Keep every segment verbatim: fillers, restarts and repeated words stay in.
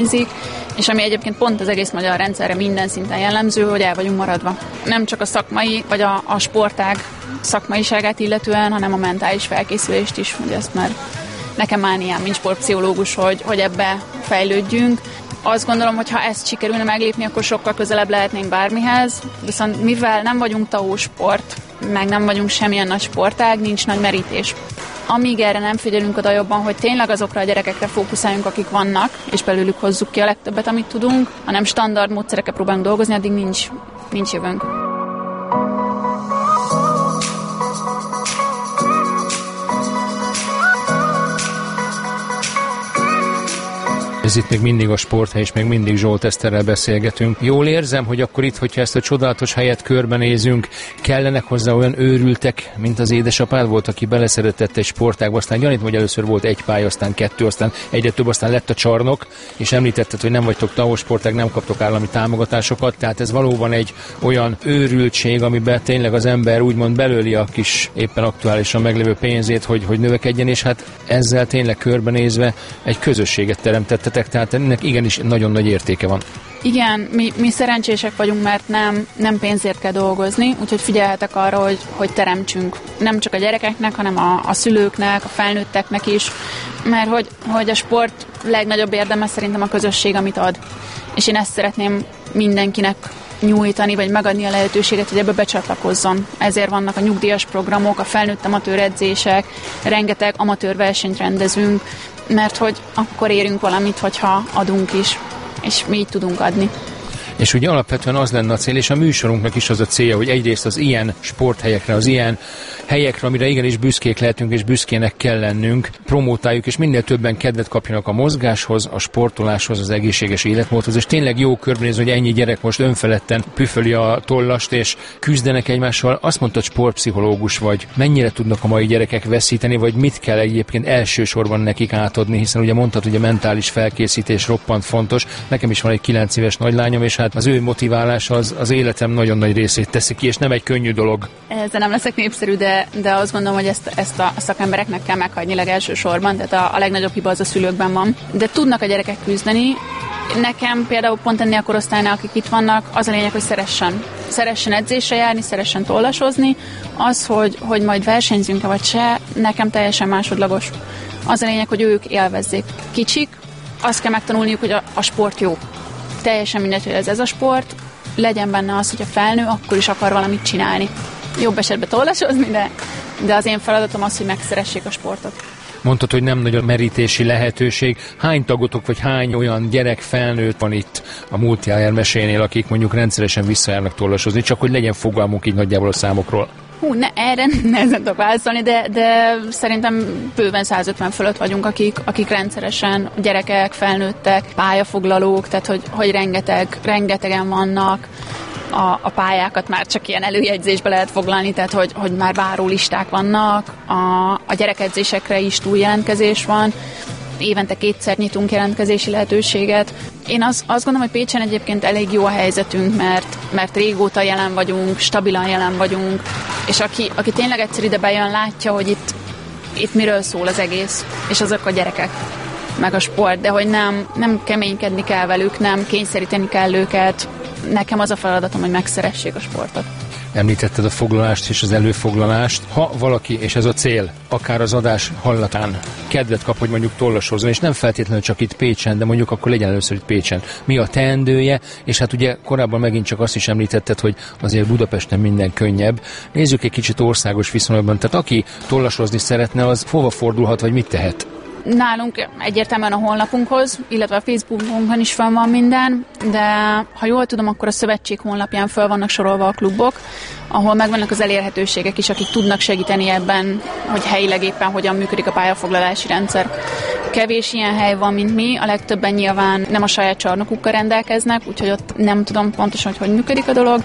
és ami egyébként pont az egész magyar rendszerre minden szinten jellemző, hogy el vagyunk maradva. Nem csak a szakmai, vagy a, a sportág szakmaiságát illetően, hanem a mentális felkészülést is, hogy ezt már nekem mániám, mint sportpszichológus, hogy, hogy ebbe fejlődjünk. Azt gondolom, hogy ha ezt sikerülne meglépni, akkor sokkal közelebb lehetnénk bármihez, viszont mivel nem vagyunk té o sport, meg nem vagyunk semmilyen nagy sportág, nincs nagy merítés. Amíg erre nem figyelünk oda jobban, hogy tényleg azokra a gyerekekre fókuszáljunk, akik vannak, és belőlük hozzuk ki a legtöbbet, amit tudunk, hanem standard módszerekkel próbálunk dolgozni, addig nincs, nincs jövőnk. Ez itt még mindig a Sporthely, és még mindig Zsolt Eszterrel beszélgetünk. Jól érzem, hogy akkor itt, hogyha ezt a csodálatos helyet körbenézünk, kellenek hozzá olyan őrültek, mint az édesapád volt, aki beleszeretett egy sportágba, aztán gyanítom, hogy először volt egy pálya, aztán kettő, aztán egyre több, aztán lett a csarnok, és említetted, hogy nem vagytok té o sportág, nem kaptok állami támogatásokat, tehát ez valóban egy olyan őrültség, amiben tényleg az ember úgymond belőli a kis éppen aktuálisan meglévő pénzét, hogy, hogy növekedjen, és hát ezzel tényleg körbenézve egy közösséget teremtettetek, tehát ennek igenis nagyon nagy értéke van. Igen, mi, mi szerencsések vagyunk, mert nem, nem pénzért kell dolgozni, úgyhogy figyelhetek arra, hogy, hogy teremtsünk. Nem csak a gyerekeknek, hanem a, a szülőknek, a felnőtteknek is, mert hogy, hogy a sport legnagyobb érdeme szerintem a közösség, amit ad. És én ezt szeretném mindenkinek nyújtani, vagy megadni a lehetőséget, hogy ebbe becsatlakozzon. Ezért vannak a nyugdíjas programok, a felnőtt amatőr edzések, rengeteg amatőr versenyt rendezünk, mert hogy akkor érünk valamit, hogyha adunk is, és mi így tudunk adni. És ugye alapvetően az lenne a cél, és a műsorunknak is az a célja, hogy egyrészt az ilyen sporthelyekre, az ilyen helyekre, amire igenis büszkék lehetünk, és büszkének kell lennünk, promótáljuk, és minél többen kedvet kapjanak a mozgáshoz, a sportoláshoz, az egészséges életmódhoz, és tényleg jó körbenézni, hogy ennyi gyerek most önfeledten püföli a tollast, és küzdenek egymással. Azt mondtad, sportpszichológus vagy. Mennyire tudnak a mai gyerekek veszíteni, vagy mit kell egyébként elsősorban nekik átadni, hiszen ugye mondtad, hogy a mentális felkészítés roppant fontos. Nekem is van egy kilenc éves nagylányom, és hát az ő motiválása az, az életem nagyon nagy részét teszi ki, és nem egy könnyű dolog. Ezzel nem leszek népszerű, de, de azt gondolom, hogy ezt, ezt a szakembereknek kell meghagyni legelsősorban, tehát a, a legnagyobb hiba az a szülőkben van. De tudnak a gyerekek küzdeni. Nekem például pont ennél a korosztálynál, akik itt vannak, az a lényeg, hogy szeressen. Szeressen edzésre járni, szeressen tollasozni. Az, hogy, hogy majd versenyzünk-e vagy se, nekem teljesen másodlagos. Az a lényeg, hogy ők élvezzék. Kicsik, azt kell megtanulniuk, hogy a, a sport jó. Teljesen mindegy, hogy ez, ez a sport, legyen benne az, hogy a felnő akkor is akar valamit csinálni. Jobb esetben tollasozni, de, de az én feladatom az, hogy megszeressék a sportot. Mondtad, hogy nem nagy a merítési lehetőség. Hány tagotok, vagy hány olyan gyerek, felnőtt van itt a Multi i er mesénél, akik mondjuk rendszeresen visszajárnak tollasozni, csak hogy legyen fogalmunk így nagyjából a számokról? Hú, ne, erre nehezen tudok válaszolni, de, de szerintem bőven száz ötven fölött vagyunk, akik, akik rendszeresen gyerekek, felnőttek, pályafoglalók, tehát hogy, hogy rengeteg, rengetegen vannak. A, a pályákat már csak ilyen előjegyzésbe lehet foglalni, tehát hogy, hogy már várólisták vannak, a, a gyerekedzésekre is túljelentkezés van, évente kétszer nyitunk jelentkezési lehetőséget. Én az, azt gondolom, hogy Pécsen egyébként elég jó a helyzetünk, mert, mert régóta jelen vagyunk, stabilan jelen vagyunk, és aki, aki tényleg egyszer ide bejön, látja, hogy itt, itt miről szól az egész, és azok a gyerekek, meg a sport, de hogy nem, nem keménykedni kell velük, nem kényszeríteni kell őket. Nekem az a feladatom, hogy megszeressék a sportot. Említetted a foglalást és az előfoglalást. Ha valaki, és ez a cél, akár az adás hallatán kedvet kap, hogy mondjuk tollasozzon, és nem feltétlenül csak itt Pécsen, de mondjuk akkor legyen először itt Pécsen. Mi a teendője? És hát ugye korábban megint csak azt is említetted, hogy azért Budapesten minden könnyebb. Nézzük egy kicsit országos viszonylatban. Tehát aki tollasozni szeretne, az hova fordulhat, vagy mit tehet? Nálunk egyértelműen a honlapunkhoz, illetve a Facebookunkon is fel van minden, de ha jól tudom, akkor a szövetség honlapján fel vannak sorolva a klubok, ahol megvannak az elérhetőségek is, akik tudnak segíteni ebben, hogy helyileg éppen hogyan működik a pályafoglalási rendszer. Kevés ilyen hely van, mint mi, a legtöbben nyilván nem a saját csarnokukkal rendelkeznek, úgyhogy ott nem tudom pontosan, hogy hogy működik a dolog,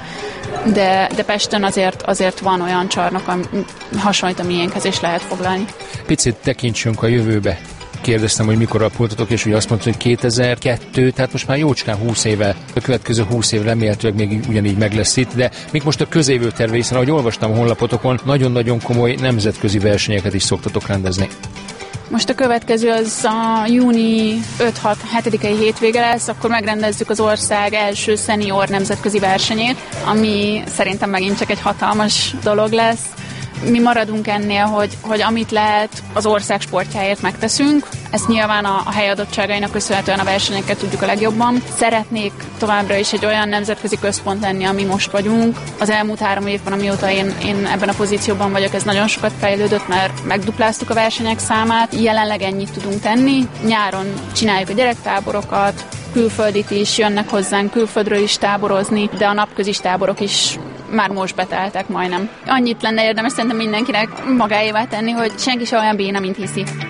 de, de Pesten azért, azért van olyan csarnok, ami hasonlít a miénkhez, és lehet foglalni. Picit tekintsünk a jövőbe. Kérdeztem, hogy mikor alapultatok, és ugye azt mondtad, hogy kétezer-kettő, tehát most már jócskán húsz éve, a következő húsz év remélhetőleg még ugyanígy meg lesz itt, de még most a közévő terve, hiszen ahogy olvastam a honlapotokon, nagyon-nagyon komoly nemzetközi versenyeket is szoktatok rendezni. Most a következő az a júni öt-hat-hetedikei hétvége lesz, akkor megrendezzük az ország első szenior nemzetközi versenyét, ami szerintem megint csak egy hatalmas dolog lesz. Mi maradunk ennél, hogy, hogy amit lehet, az ország sportjáért megteszünk. Ezt nyilván a, a helyadottságainak köszönhetően a versenyeket tudjuk a legjobban. Szeretnék továbbra is egy olyan nemzetközi központ lenni, ami most vagyunk. Az elmúlt három évben, amióta én, én ebben a pozícióban vagyok, ez nagyon sokat fejlődött, mert megdupláztuk a versenyek számát. Jelenleg ennyit tudunk tenni. Nyáron csináljuk a gyerektáborokat, külföldit is, jönnek hozzánk külföldről is táborozni, de a napközis táborok is már most beteltek majdnem. Annyit lenne érdemes szerintem mindenkinek magáévá tenni, hogy senki sem olyan béna, mint hiszi.